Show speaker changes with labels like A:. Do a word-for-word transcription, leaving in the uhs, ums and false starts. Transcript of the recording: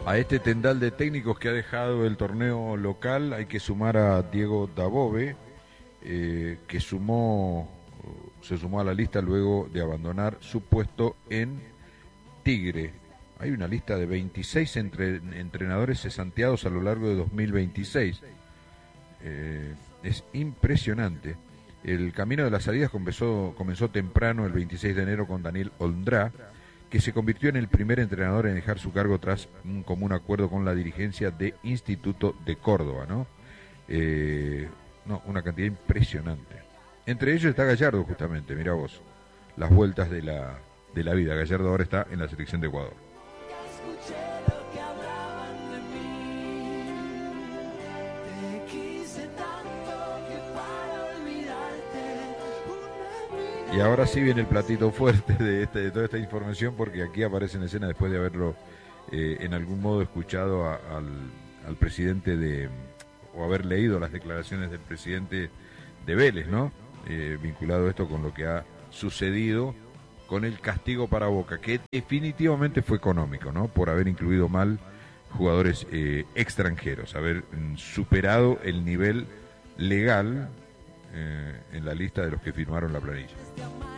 A: A este tendal de técnicos que ha dejado el torneo local hay que sumar a Diego Dabove, eh, que sumó, se sumó a la lista luego de abandonar su puesto en Tigre. Hay una lista de veintiséis entre, entrenadores cesanteados a lo largo de dos mil veintiséis. Eh, es impresionante. El camino de las salidas comenzó, comenzó temprano el veintiséis de enero con Daniel Ondrá, que se convirtió en el primer entrenador en dejar su cargo tras un común acuerdo con la dirigencia de Instituto de Córdoba, ¿no? Eh, no, una cantidad impresionante. Entre ellos está Gallardo, justamente, mira vos, las vueltas de la, de la vida. Gallardo ahora está en la selección de Ecuador. Y ahora sí viene el platito fuerte de, este, de toda esta información, porque aquí aparece en escena después de haberlo eh, en algún modo escuchado a, al, al presidente de, o haber leído las declaraciones del presidente de Vélez, ¿no? Eh, vinculado esto con lo que ha sucedido con el castigo para Boca, que definitivamente fue económico, ¿no? Por haber incluido mal jugadores eh, extranjeros, haber mm, superado el nivel legal eh, en la lista de los que firmaron la planilla.